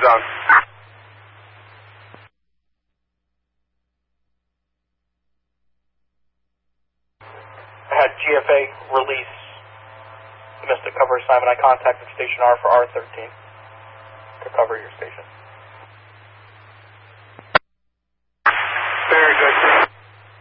zone. I had GFA release the Mystic cover assignment. I contacted Station R for R13 to cover your station.